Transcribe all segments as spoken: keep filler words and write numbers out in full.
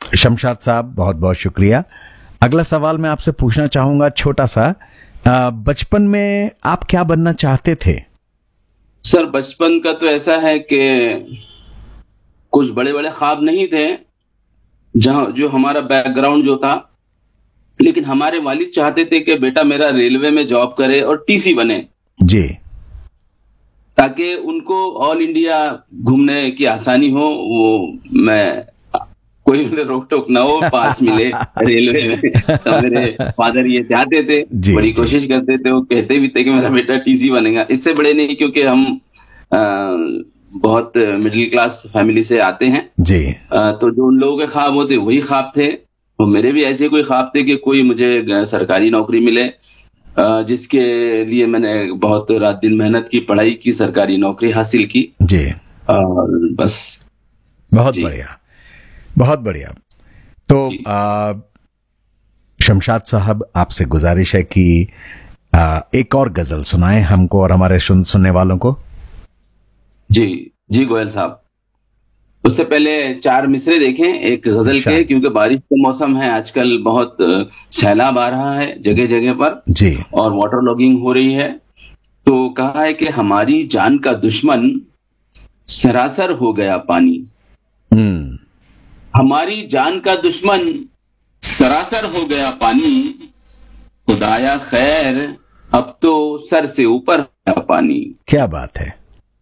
शमशाद साहब, बहुत बहुत शुक्रिया। अगला सवाल मैं आपसे पूछना चाहूंगा, छोटा सा, बचपन में आप क्या बनना चाहते थे? सर बचपन का तो ऐसा है कि कुछ बड़े बड़े ख्वाब नहीं थे, जहां जो हमारा बैकग्राउंड जो था, लेकिन हमारे वालिद चाहते थे कि बेटा मेरा रेलवे में जॉब करे और टीसी बने जी, ताकि उनको ऑल इंडिया घूमने की आसानी हो। वो मैं कोई मेरे रोक टोक ना हो, पास मिले रेलवे में। तो मेरे फादर ये चाहते थे, जी, बड़ी जी। कोशिश करते थे, वो कहते भी थे कि मेरा बेटा टीसी बनेगा। इससे बड़े नहीं, क्योंकि हम आ, बहुत मिडिल क्लास फैमिली से आते हैं जी। आ, तो जो उन लोगों के ख्वाब होते वही ख्वाब थे। तो मेरे भी ऐसे कोई ख्वाब थे कि कोई मुझे सरकारी नौकरी मिले, आ, जिसके लिए मैंने बहुत रात दिन मेहनत की, पढ़ाई की, सरकारी नौकरी हासिल की जी। और बस। बहुत बढ़िया, बहुत बढ़िया। तो आ, शमशाद साहब, आपसे गुजारिश है कि आ, एक और गजल सुनाएं हमको और हमारे सुन, सुनने वालों को। जी जी गोयल साहब, उससे पहले चार मिसरे देखें एक गजल के, क्योंकि बारिश का मौसम है आजकल, बहुत सैलाब आ रहा है जगह जगह पर जी, और वाटर लॉगिंग हो रही है। तो कहा है कि हमारी जान का दुश्मन सरासर हो गया पानी। हम्म हमारी जान का दुश्मन सरासर हो गया पानी, खुदाया खैर अब तो सर से ऊपर गया पानी। क्या बात है।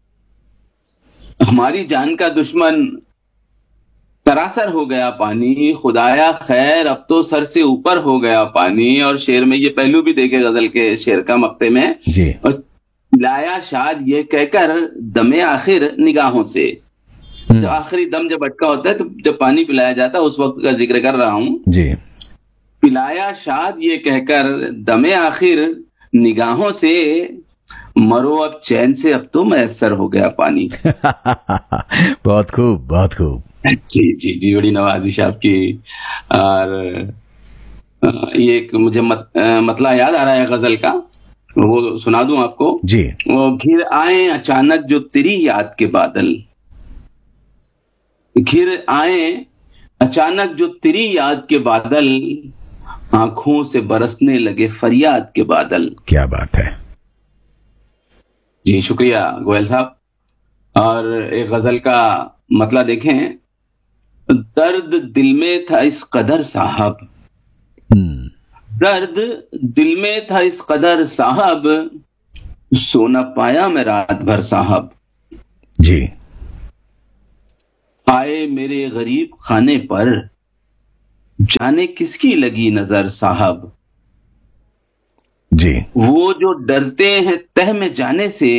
हमारी जान का दुश्मन सरासर हो गया पानी, खुदाया खैर अब तो सर से ऊपर हो गया पानी। और शेर में ये पहलू भी देखे गजल के शेर का मक्ते में, जी। और लाया शाद ये कहकर दमे आखिर निगाहों से। जब आखिरी दम जब अटका होता है, तो जब पानी पिलाया जाता है, उस वक्त का जिक्र कर रहा हूं जी। पिलाया शाद ये कहकर दमे आखिर निगाहों से, मरो अब चैन से अब तो मैसर हो गया पानी। बहुत खूब, बहुत खूब। जी जी जी, बड़ी नवाजिश आपकी। और ये एक मुझे मत, मतला याद आ रहा है गजल का, वो सुना दूं आपको जी। वो घिर आए अचानक जो तेरी याद के बादल, घिर आए अचानक जो तेरी याद के बादल, आंखों से बरसने लगे फरियाद के बादल। क्या बात है। जी शुक्रिया गोयल साहब। और एक गजल का मतला देखें, दर्द दिल में था इस कदर साहब, दर्द दिल में था इस कदर साहब, सोना पाया मैं रात भर साहब। जी। आए मेरे गरीब खाने पर, जाने किसकी लगी नजर साहब। जी। वो जो डरते हैं तह में जाने से,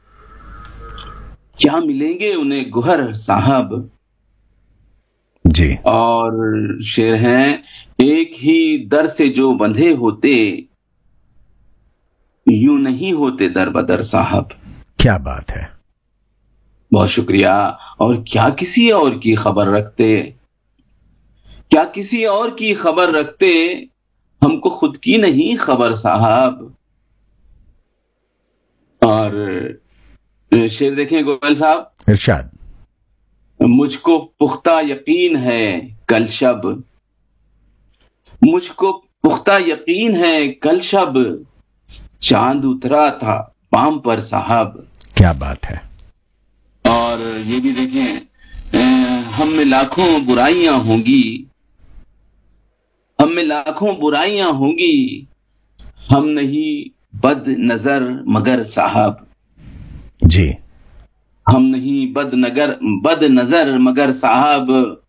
क्या मिलेंगे उन्हें गुहर साहब। जी। और शेर हैं, एक ही दर से जो बंधे होते, यूं नहीं होते दर बदर साहब। क्या बात है। बहुत शुक्रिया। और क्या किसी और की खबर रखते, क्या किसी और की खबर रखते, हमको खुद की नहीं खबर साहब। और शेर देखें गोयल साहब, इरशाद। मुझको पुख्ता यकीन है कल शब, मुझको पुख्ता यकीन है कल शब, चांद उतरा था पाम पर साहब। क्या बात है। और ये भी देखें, हम में लाखों बुराइयां होंगी, हम में लाखों बुराइयां होंगी, हम नहीं बद नजर मगर साहब। जी। हम नहीं बद नगर बद नजर मगर साहब।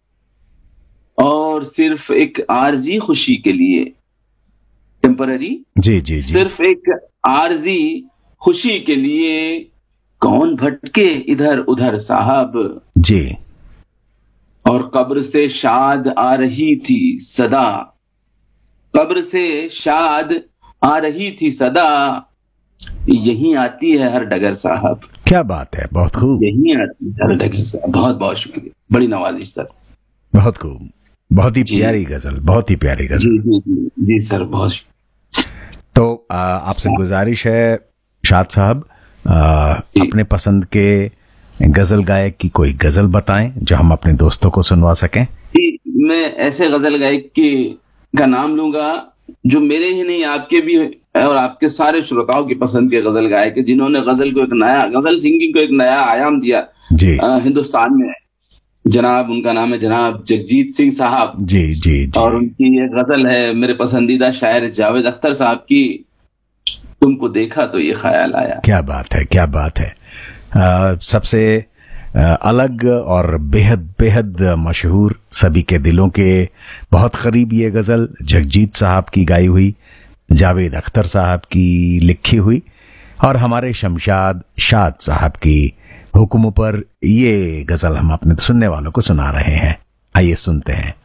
और सिर्फ एक आरजी खुशी के लिए, टेम्पररी, जी जी जी, सिर्फ एक आरजी खुशी के लिए, कौन भटके इधर उधर साहब। जी। और कब्र से शाद आ रही थी सदा, कब्र से शाद आ रही थी सदा, यहीं आती है हर डगर साहब। क्या बात है। बहुत खूब। यहीं आती है हर डगर साहब। बहुत बहुत शुक्रिया, बड़ी नवाजिश सर। बहुत खूब, बहुत ही प्यारी गजल, बहुत ही प्यारी गजल। जी जी जी, जी सर, बहुत। तो आपसे गुजारिश है शाद साहब, अपने पसंद के गजल गायक की कोई गजल बताएं जो हम अपने दोस्तों को सुनवा सकें। जी मैं ऐसे गजल गायक की का नाम लूंगा जो मेरे ही नहीं आपके भी और आपके सारे श्रोताओं की पसंद के गजल गायक है, जिन्होंने गजल को एक नया गजल सिंगिंग को एक नया आयाम दिया जी अ, हिंदुस्तान में। जनाब, उनका नाम है जनाब जगजीत सिंह साहब। जी जी जी। और उनकी ये गजल है मेरे पसंदीदा शायर जावेद अख्तर साहब की, तुमको देखा तो ये ख्याल आया। क्या बात है, क्या बात है। आ, सबसे आ, अलग और बेहद बेहद मशहूर, सभी के दिलों के बहुत करीब ये गजल जगजीत साहब की गाई हुई, जावेद अख्तर साहब की लिखी हुई और हमारे शमशाद शाद साहब की हुक्म पर ये गजल हम अपने सुनने वालों को सुना रहे हैं। आइए सुनते हैं।